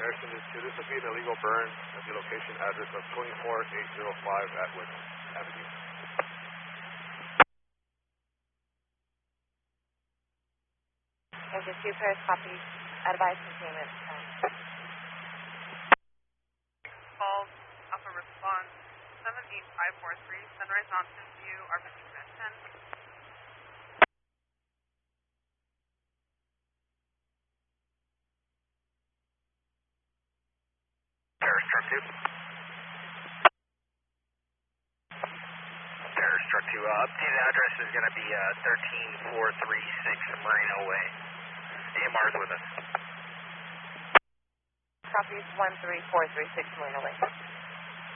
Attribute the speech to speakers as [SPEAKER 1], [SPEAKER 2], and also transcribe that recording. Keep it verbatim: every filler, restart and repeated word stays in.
[SPEAKER 1] Anderson, this, this would be an illegal burn at the location address of twenty-four eight oh five Atwood Avenue.
[SPEAKER 2] Engine two pairs, copy. Advise containment.
[SPEAKER 3] Falls, Alpha response, seven eight five four three, Sunrise Mountain View, Arbor Unit ten.
[SPEAKER 4] Terrace Truck two. Terrace Truck two, uh, updated address is going to be uh, thirteen four three six Marina Way. A M R is with us.
[SPEAKER 2] Copy one three four three six Marina Way.